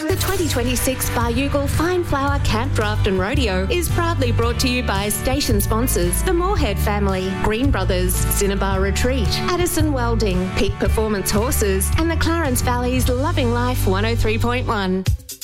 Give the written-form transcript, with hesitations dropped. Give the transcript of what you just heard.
The 2026 Baryugal Fine Flower Camp Draft and Rodeo is proudly brought to you by station sponsors the Moorhead family, Green Brothers, Cinnabar Retreat, Addison Welding, Peak Performance Horses, and the Clarence Valley's Loving Life 103.1.